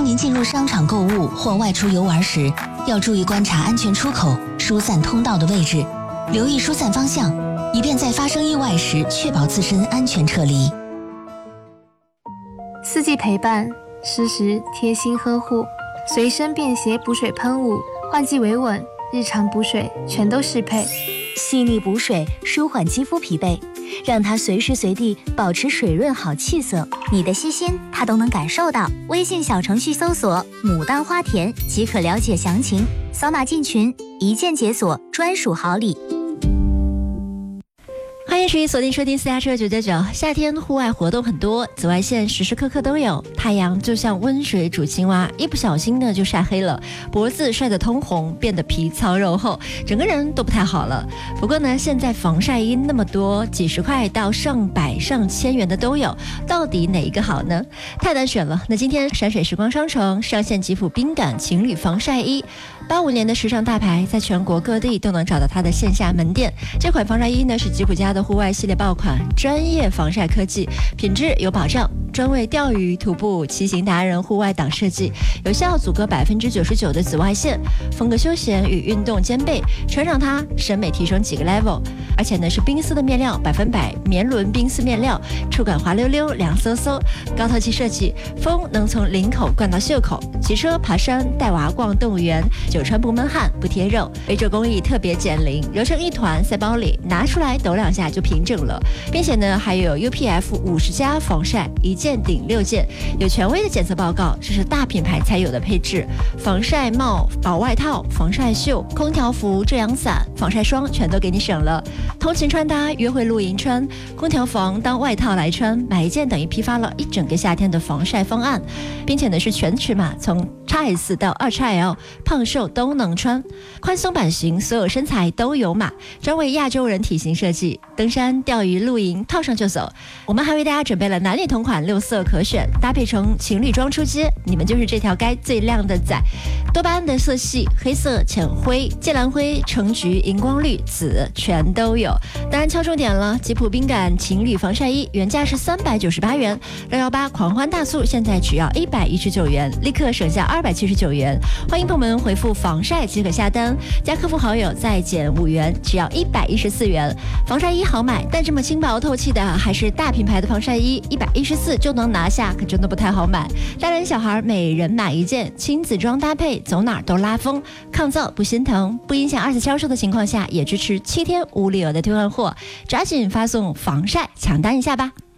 当您进入商场购物或外出游玩时，要注意观察安全出口、疏散通道的位置，留意疏散方向，以便在发生意外时确保自身安全撤离。 四季陪伴，时时贴心呵护，随身便携补水喷雾，换季维稳，日常补水全都适配。 细腻补水，舒缓肌肤疲惫，让它随时随地保持水润好气色。你的细心，它都能感受到。微信小程序搜索“牡丹花田”即可了解详情，扫码进群，一键解锁专属好礼。 欢迎持续锁定收听私家车999。夏天户外活动很多，紫外线时时刻刻都有，太阳就像温水煮青蛙，一不小心呢就晒黑了，脖子晒得通红，变得皮糙肉厚，整个人都不太好了。不过呢，现在防晒衣那么多，几十块到上百上千元的都有，到底哪一个好呢？太难选了。那今天闪水时光商城上线吉普冰感情侣防晒衣，85年的时尚大牌，在全国各地都能找到它的线下门店。这款防晒衣呢是吉普家的户外系列爆款，专业防晒科技，品质有保障，专为钓鱼、徒步、骑行达人户外党设计，有效阻隔99%的紫外线，风格休闲与运动兼备，穿上它审美提升几个 level。而且呢是冰丝的面料，100%棉纶冰丝面料，触感滑溜溜、凉飕飕，高透气设计，风能从领口灌到袖口，骑车、爬山、带娃逛动物园，久穿不闷汗、不贴肉，微皱工艺特别减龄，揉成一团塞包里，拿出来抖2下就平整了，并且呢还有 UPF 50+防晒，1件顶6件，有权威的检测报告，这是大品牌才有的配置。防晒帽、薄外套、防晒袖、空调服、遮阳伞、防晒霜全都给你省了。通勤穿搭、约会露营穿，空调房当外套来穿，买一件等于批发了一整个夏天的防晒方案，并且呢是全尺码，从 XS 到2XL， 胖瘦都能穿，宽松版型所有身材都有码，专为亚洲人体型设计，登山、钓鱼、露营套上就走。我们还为大家准备了男女同款6色可选，搭配成情侣装出街，你们就是这条街最靓的仔。多巴胺的色系，黑色、浅灰、芥蓝灰、橙橘、荧光绿、紫全都有。当然敲重点了，吉普冰感情侣防晒衣原价是398元，618狂欢大促现在只要119元，立刻省下279元。欢迎朋友们回复防晒即可下单，加客服好友再减5元，只要114元。防晒衣好买，但这么轻薄透气的还是大品牌的防晒衣，114就能拿下，可真的不太好买。大人小孩每人买一件，亲子装搭配，走哪儿都拉风，抗造不心疼，不影响2次销售的情况下，也支持7天无理由的退换货，抓紧发送防晒抢单一下吧。